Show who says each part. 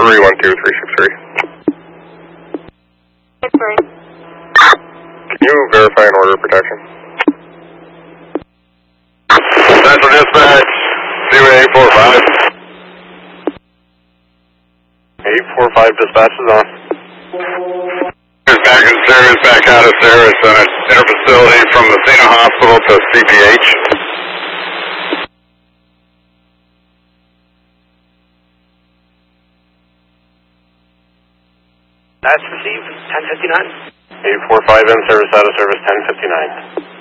Speaker 1: 312-363.
Speaker 2: Pittsburgh.
Speaker 1: Can you verify an order of protection?
Speaker 3: Central Dispatch, Seaway 845.
Speaker 1: 845 dispatch is on.
Speaker 3: Back in service, back out of service on an interfacility from Messina Hospital to CPH.
Speaker 4: That's received, 1059.
Speaker 1: 845 in service, out of service, 1059.